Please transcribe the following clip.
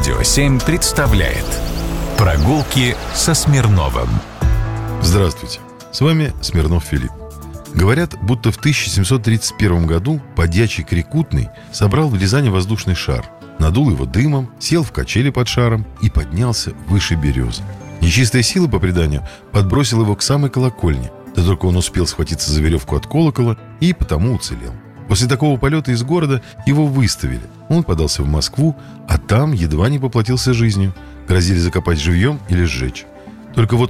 Радио 7 представляет «Прогулки со Смирновым». Здравствуйте, с вами Смирнов Филипп. Говорят, будто в 1731 году подьячий Крикутный собрал в Рязани воздушный шар, надул его дымом, сел в качели под шаром и поднялся выше березы. Нечистая сила, по преданию, подбросила его к самой колокольне, да только он успел схватиться за веревку от колокола и потому уцелел. После такого полета из города его выставили. Он подался в Москву, а там едва не поплатился жизнью. Грозили закопать живьем или сжечь. Только вот